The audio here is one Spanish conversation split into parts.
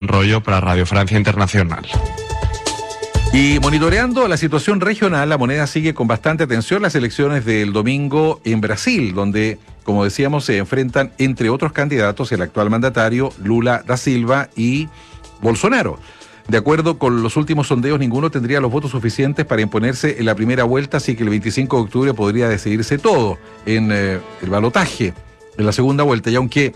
Rollo para Radio Francia Internacional. Y monitoreando la situación regional, La Moneda sigue con bastante atención las elecciones del domingo en Brasil, donde, como decíamos, se enfrentan, entre otros candidatos, el actual mandatario Lula da Silva y Bolsonaro. De acuerdo con los últimos sondeos, ninguno tendría los votos suficientes para imponerse en la primera vuelta, así que el 25 de octubre podría decidirse todo en el balotaje en la segunda vuelta. Y aunque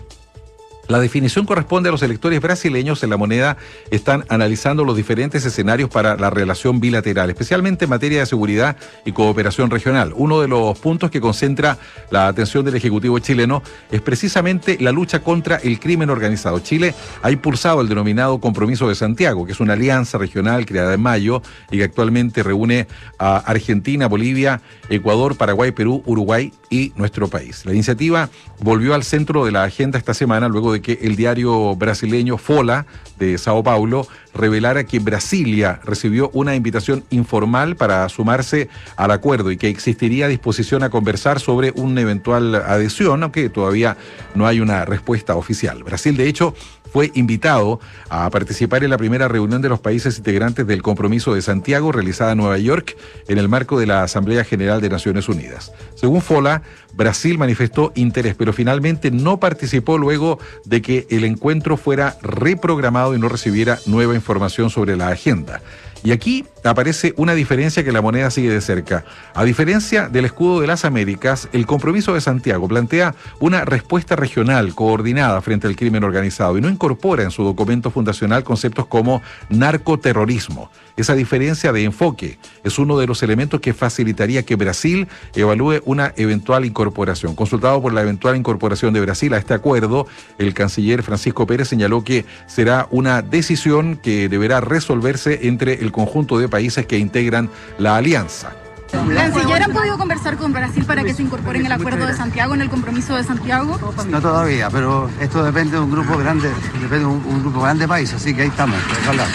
la definición corresponde a los electores brasileños, en La Moneda están analizando los diferentes escenarios para la relación bilateral, especialmente en materia de seguridad y cooperación regional. Uno de los puntos que concentra la atención del Ejecutivo chileno es precisamente la lucha contra el crimen organizado. Chile ha impulsado el denominado Compromiso de Santiago, que es una alianza regional creada en mayo y que actualmente reúne a Argentina, Bolivia, Ecuador, Paraguay, Perú, Uruguay y nuestro país. La iniciativa volvió al centro de la agenda esta semana luego de que el diario brasileño Folha de Sao Paulo revelara que Brasilia recibió una invitación informal para sumarse al acuerdo y que existiría disposición a conversar sobre una eventual adhesión, aunque todavía no hay una respuesta oficial. Brasil, de hecho, fue invitado a participar en la primera reunión de los países integrantes del Compromiso de Santiago, realizada en Nueva York, en el marco de la Asamblea General de Naciones Unidas. Según Folha, Brasil manifestó interés, pero finalmente no participó luego de que el encuentro fuera reprogramado y no recibiera nueva información sobre la agenda. Y aquí aparece una diferencia que La Moneda sigue de cerca. A diferencia del Escudo de las Américas, el Compromiso de Santiago plantea una respuesta regional coordinada frente al crimen organizado y no incorpora en su documento fundacional conceptos como narcoterrorismo. Esa diferencia de enfoque es uno de los elementos que facilitaría que Brasil evalúe una eventual incorporación. Consultado por la eventual incorporación de Brasil a este acuerdo, el canciller Francisco Pérez señaló que será una decisión que deberá resolverse entre el conjunto de países que integran la alianza. Canciller, ¿han podido conversar con Brasil para que se incorpore en el Acuerdo de Santiago, en el Compromiso de Santiago? No todavía, pero esto depende de un grupo grande, depende de un grupo grande de países, así que ahí estamos, ojalá.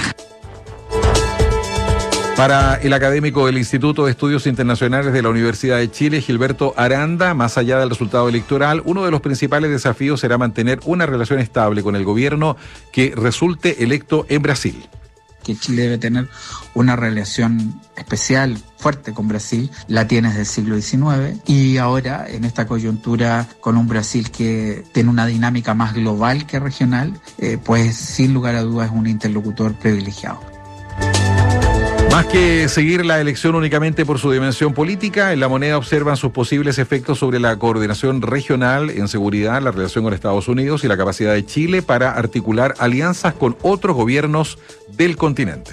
Para el académico del Instituto de Estudios Internacionales de la Universidad de Chile, Gilberto Aranda, más allá del resultado electoral, uno de los principales desafíos será mantener una relación estable con el gobierno que resulte electo en Brasil. Que Chile debe tener una relación especial, fuerte con Brasil, la tiene desde el siglo XIX, y ahora en esta coyuntura con un Brasil que tiene una dinámica más global que regional, pues sin lugar a dudas es un interlocutor privilegiado. Más que seguir la elección únicamente por su dimensión política, en La Moneda observan sus posibles efectos sobre la coordinación regional en seguridad, la relación con Estados Unidos y la capacidad de Chile para articular alianzas con otros gobiernos del continente.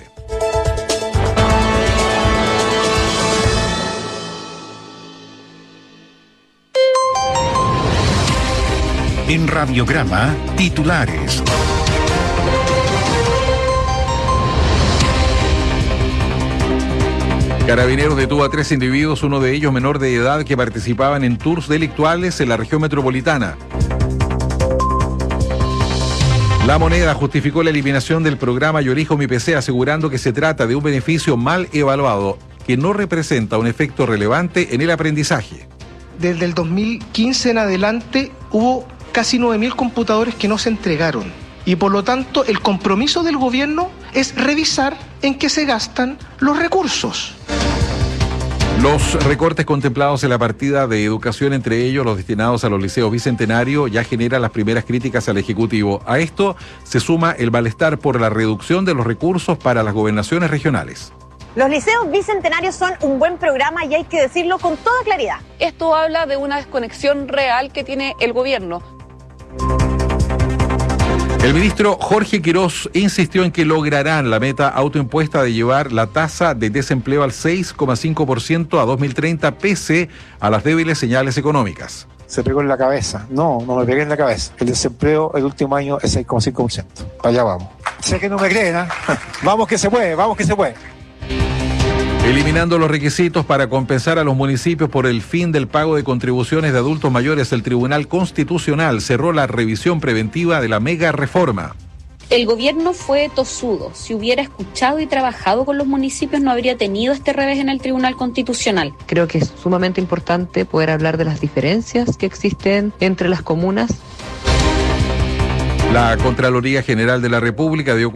En Radiograma, titulares. Carabineros detuvo a 3 individuos, uno de ellos menor de edad, que participaban en tours delictuales en la región metropolitana. La Moneda justificó la eliminación del programa Yo Elijo Mi PC, asegurando que se trata de un beneficio mal evaluado, que no representa un efecto relevante en el aprendizaje. Desde el 2015 en adelante hubo casi 9.000 computadores que no se entregaron. Y por lo tanto, el compromiso del gobierno es revisar en qué se gastan los recursos. Los recortes contemplados en la partida de educación, entre ellos los destinados a los liceos Bicentenario, ya generan las primeras críticas al Ejecutivo. A esto se suma el malestar por la reducción de los recursos para las gobernaciones regionales. Los liceos bicentenarios son un buen programa y hay que decirlo con toda claridad. Esto habla de una desconexión real que tiene el gobierno. El ministro Jorge Quirós insistió en que lograrán la meta autoimpuesta de llevar la tasa de desempleo al 6,5% a 2030, pese a las débiles señales económicas. Se pegó en la cabeza. No me pegué en la cabeza. El desempleo el último año es 6,5%. Allá vamos. Sé que no me creen, ¿eh? Vamos que se puede, vamos que se puede. Eliminando los requisitos para compensar a los municipios por el fin del pago de contribuciones de adultos mayores, el Tribunal Constitucional cerró la revisión preventiva de la mega reforma. El gobierno fue tosudo. Si hubiera escuchado y trabajado con los municipios, no habría tenido este revés en el Tribunal Constitucional. Creo que es sumamente importante poder hablar de las diferencias que existen entre las comunas. La Contraloría General de la República dio